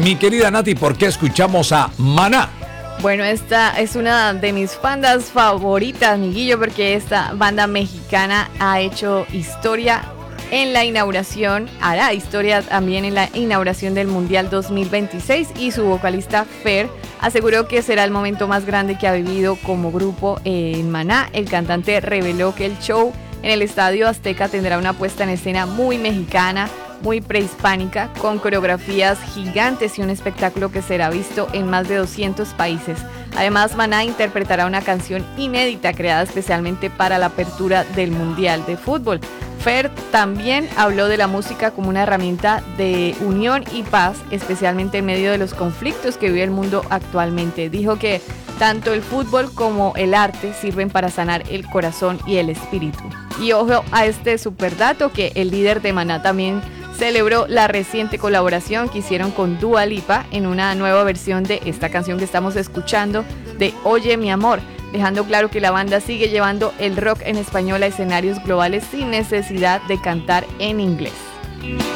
Mi querida Nati, ¿por qué escuchamos a Maná? Bueno, esta es una de mis bandas favoritas, Miguillo, porque esta banda mexicana ha hecho historia en la inauguración, hará historia también en la inauguración del Mundial 2026, y su vocalista Fer aseguró que será el momento más grande que ha vivido como grupo en Maná. El cantante reveló que el show en el Estadio Azteca tendrá una puesta en escena muy mexicana, muy prehispánica, con coreografías gigantes y un espectáculo que será visto en más de 200 países. Además, Maná interpretará una canción inédita creada especialmente para la apertura del Mundial de Fútbol. Fer también habló de la música como una herramienta de unión y paz, especialmente en medio de los conflictos que vive el mundo actualmente. Dijo que tanto el fútbol como el arte sirven para sanar el corazón y el espíritu. Y ojo a este super dato, que el líder de Maná también celebró la reciente colaboración que hicieron con Dua Lipa en una nueva versión de esta canción que estamos escuchando, de Oye mi amor, dejando claro que la banda sigue llevando el rock en español a escenarios globales sin necesidad de cantar en inglés.